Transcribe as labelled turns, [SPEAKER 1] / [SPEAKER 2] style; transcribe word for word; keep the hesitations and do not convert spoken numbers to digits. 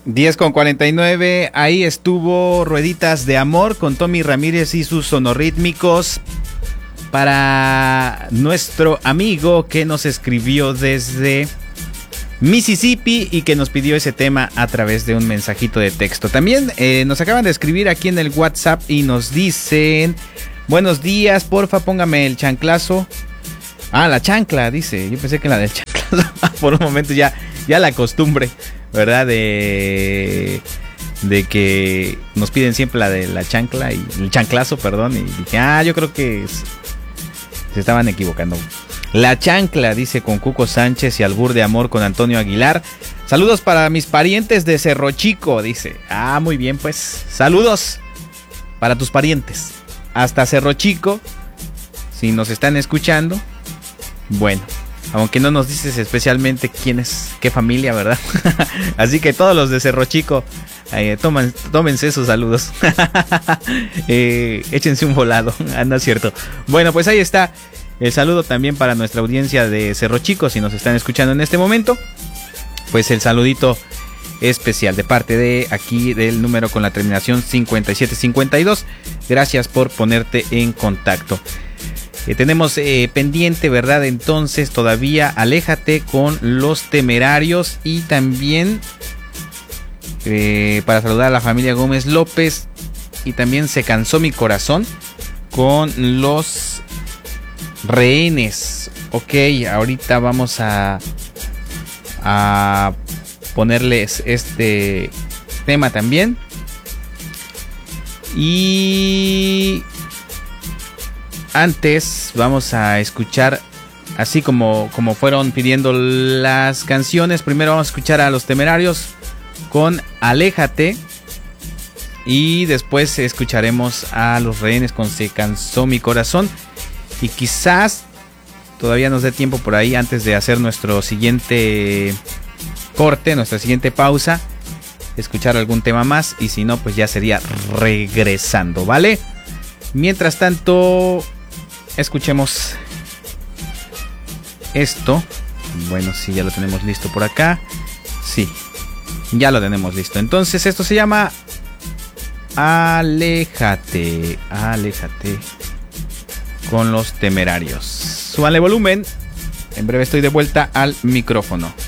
[SPEAKER 1] diez con cuarenta y nueve, ahí estuvo Rueditas de Amor con Tommy Ramírez y sus sonorítmicos para nuestro amigo que nos escribió desde Mississippi y que nos pidió ese tema a través de un mensajito de texto. También eh, nos acaban de escribir aquí en el WhatsApp y nos dicen: buenos días, porfa, póngame el chanclazo. Ah, la chancla, dice. Yo pensé que la del chanclazo. Por un momento ya, ya la costumbre, ¿verdad? De, de que nos piden siempre la de la chancla y el chanclazo, perdón. Y dije, ah, yo creo que es, se estaban equivocando. La chancla, dice, con Cuco Sánchez y Albur de Amor con Antonio Aguilar. Saludos para mis parientes de Cerro Chico, dice. Ah, muy bien, pues. Saludos para tus parientes hasta Cerro Chico, si nos están escuchando. Bueno, aunque no nos dices especialmente quién es, qué familia, ¿verdad? Así que todos los de Cerro Chico, eh, toman, tómense sus saludos. eh, échense un volado, anda, ah, cierto. Bueno, pues ahí está el saludo también para nuestra audiencia de Cerro Chico, si nos están escuchando en este momento. Pues el saludito especial de parte de aquí del número con la terminación cincuenta y siete cincuenta y dos. Gracias por ponerte en contacto. Eh, tenemos eh, pendiente, ¿verdad? Entonces todavía Aléjate con Los Temerarios y también eh, para saludar a la familia Gómez López y también Se Cansó Mi Corazón con Los Rehenes. Ok, ahorita vamos a, a ponerles este tema también. Y antes vamos a escuchar, así como, como fueron pidiendo las canciones. Primero vamos a escuchar a Los Temerarios con Aléjate. Y después escucharemos a Los Rehenes con Se Cansó Mi Corazón. Y quizás todavía nos dé tiempo por ahí antes de hacer nuestro siguiente corte, nuestra siguiente pausa, escuchar algún tema más. Y si no, pues ya sería regresando, ¿vale? Mientras tanto, escuchemos esto. Bueno, sí, ya lo tenemos listo por acá. Sí, ya lo tenemos listo. Entonces esto se llama Aléjate. Aléjate con Los Temerarios. Súbanle volumen. En breve estoy de vuelta al micrófono.